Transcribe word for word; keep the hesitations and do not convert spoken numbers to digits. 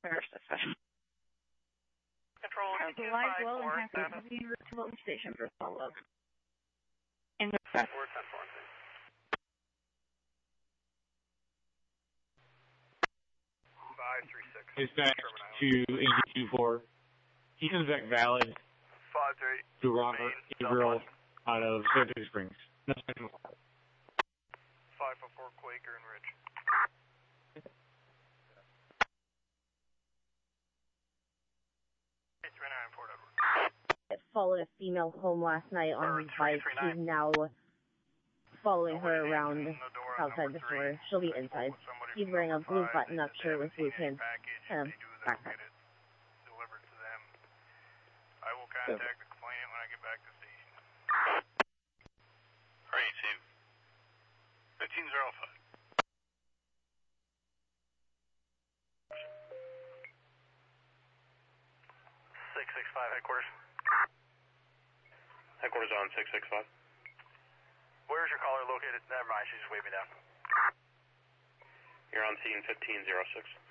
Center System. Control Has two alive five well four and has seven. been route to Wilton Station for follow-up. In the Four ten four. Five three six. Dispatch to eighty-two four. He comes back valid. Five three. To Robert Gabriel out of Santa Springs. No, Five four four Quaker and Ridge. Three nine Port Edward. Followed a female home last night on his bike. He's now following her around outside the store. She'll be inside. He's wearing a blue button-up shirt with blue pins and a backpack. Delivered to them. I will contact the complainant when I get back to station. Alright, Steve. fifteen oh five. six six five, headquarters. Headquarters on six six five. Where's your caller located? Never mind, she just waved me down. You're on scene fifteen oh six.